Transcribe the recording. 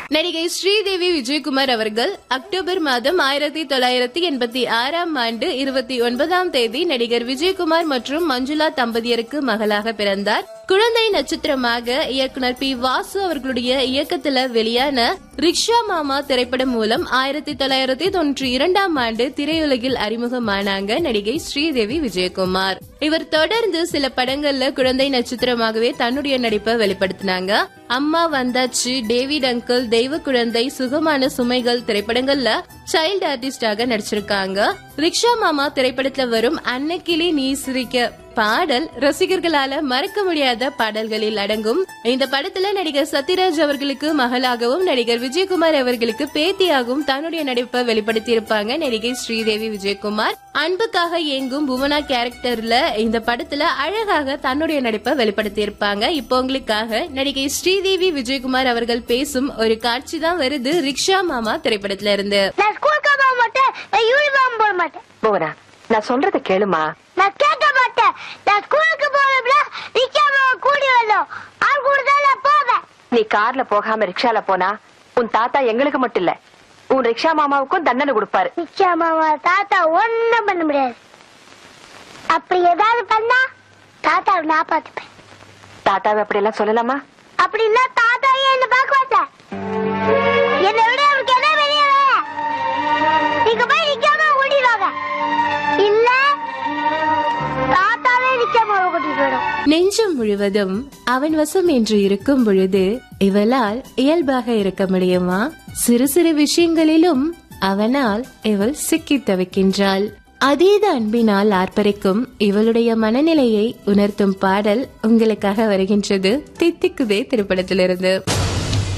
நடிகை ஸ்ரீதேவி விஜயகுமார் அவர்கள் அக்டோபர் மாதம் 1986ஆம் ஆண்டு 29ஆம் தேதி நடிகர் விஜயகுமார் மற்றும் மஞ்சுளா தம்பதியருக்கு மகளாக பிறந்தார். குழந்தை நட்சத்திரமாக இயக்குனர் பி. வாசு அவர்களுடைய இயக்கத்துல வெளியான ரிக்ஷா மாமா திரைப்படம் மூலம் 1992ஆம் ஆண்டு திரையுலகில் அறிமுகமானாங்க நடிகை ஸ்ரீதேவி விஜயகுமார். இவர் தொடர்ந்து சில படங்கள்ல குழந்தை நட்சத்திரமாகவே தன்னுடைய நடிப்பை வெளிப்படுத்தினாங்க. அம்மா வந்தாச்சு, டேவிட் அங்கிள், தெய்வ குழந்தை, சுகமான சுமைகள் திரைப்படங்கள்ல சைல்டு ஆர்டிஸ்டாக நடிச்சிருக்காங்க. ரிக்ஷா மாமா திரைப்படத்துல வரும் அன்னக்கிளி நீ சிரிக்க பாடல் ரசிகர்களால மறக்க முடியாத பாடல்களில் அடங்கும். இந்த படத்துல நடிகர் சத்யராஜ் அவர்களுக்கு மகளாகவும் நடிகர் விஜயகுமார் அவர்களுக்கு பேத்தியாகவும் தன்னுடைய நடிப்பை வெளிப்படுத்தி இருப்பாங்க நடிகை ஸ்ரீதேவி விஜயகுமார். அன்புக்காக இயங்கும் புவனா கேரக்டர்ல இந்த படத்துல அழகாக தன்னுடைய நடிப்பை வெளிப்படுத்தி இருப்பாங்க. இப்போ உங்களுக்காக நடிகை ஸ்ரீதேவி விஜயகுமார் அவர்கள் பேசும் ஒரு காட்சி தான் வருது ரிக்ஷா மாமா திரைப்படத்துல இருந்து. நான் சொல்றத கேளுமா. நான் கேட்க மாட்டேன். நான் ஸ்கூலுக்கு போறேன்ல, ரிக்ஷால கூடி வரணும். ஆள் கூட தான் போவேன். நீ கார்ல போகாம ரிக்ஷால போனா உன் தாத்தா எங்களுக்கு மட்டும் இல்ல, உன் ரிக்ஷா மாமாவுக்கும் தண்டனை கொடுப்பாரு. ரிக்ஷா மாமா தாத்தா ஒண்ணும் பண்ண முடியாது. அப்படி ஏதாவது பண்ணா தாத்தாவை நான் பாத்துப்பேன். தாத்தாவை அப்படி எல்லாம் சொல்லலாமா? அப்படின்னா தாத்தாவே என்ன பார்க்க மாட்டேன். என்னை விட அவருக்கு என்ன வெளியே நீங்க போய் ரிக்ஷாமா ஓடிடுவாங்க. இல்ல தாத்தாவே ரிக்ஷாமாவை கூட்டிட்டு போயிடும். நெஞ்சம் முழுவதும் அவன் வசம் என்று இருக்கும் பொழுது இவளால் இயல்பாக இருக்க முடியுமா? சிறு சிறு விஷயங்களிலும் அவனால் இவள் சிக்கி தவிக்கின்றாள். அதீத அன்பினால் ஆர்ப்பரிக்கும் இவளுடைய மனநிலையை உணர்த்தும் பாடல் உங்களுக்காக வருகின்றது தித்திக்குதே திரைப்படத்திலிருந்து.